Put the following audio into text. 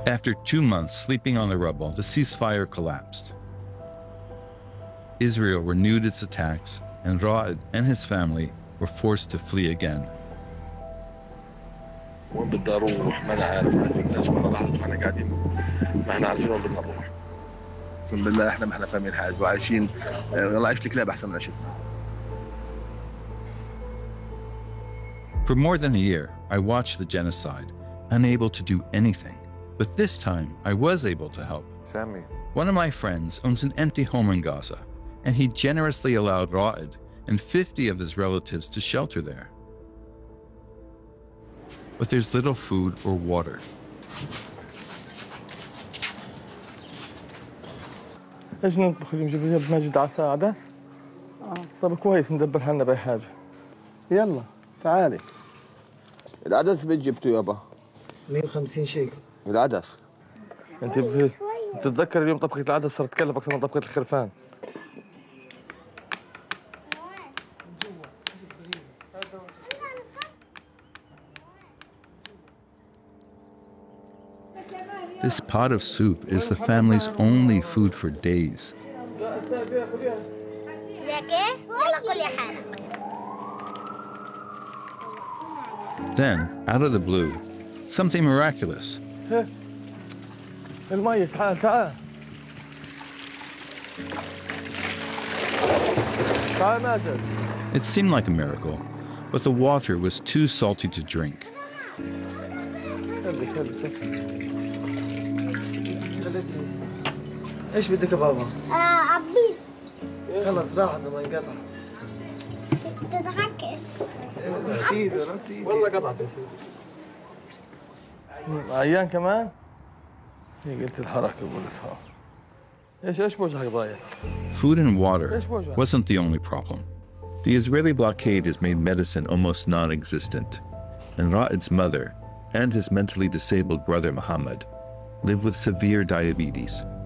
After 2 months sleeping on the rubble, the ceasefire collapsed. Israel renewed its attacks, and Ra'ad and his family were forced to flee again. وين بدي اروح ما انا عارف الناس كلها ضاعت فاحنا قاعدين ما احنا عارفين وين بدنا نروح. اقسم بالله احنا ما احنا فاهمين حاجه وعايشين والله عيشة الكلاب احسن من عيشتنا. For more than a year, I watched the genocide, unable to do anything. But this time, I was able to help. Sammy. One of my friends owns an empty home in Gaza, and he generously allowed Ra'ad and 50 of his relatives to shelter there. But there's little food or water. ايش نطبخ اليوم؟ جيب ماجد عدس؟ طب كويس ندبر حالنا بأي حاجة. يلا تعالي. العدس بيت جبته يابا 150 شيكل العدس. انت بتتذكر اليوم طبخة العدس صارت تكلف اكثر من طبخة الخرفان. This pot of soup is the family's only food for days. Then, out of the blue, something miraculous. المية تعال تعال. تعال ماجد. It seemed like a miracle, but the water was too salty to drink. ايش بدك يا بابا؟ عبيد. خلص راح لما ينقطع. تتعكس. رصيده والله قطعت يا سيدي. عيان كمان؟ هي قلت الحركة قلتها. ايش بوجهك ضايع؟ Food and water wasn't the only problem. The Israeli blockade has made medicine almost non-existent, and Ra'ad's mother and his mentally disabled brother Muhammad live with severe diabetes.